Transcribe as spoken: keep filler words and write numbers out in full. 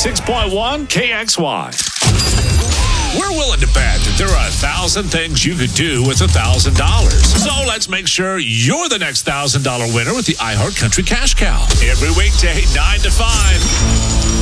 six point one K X Y. We're willing to bet that there are a thousand things you could do with a thousand dollars. So let's make sure you're the next thousand dollar winner with the iHeart Country Cash Cow. Every weekday, nine to five.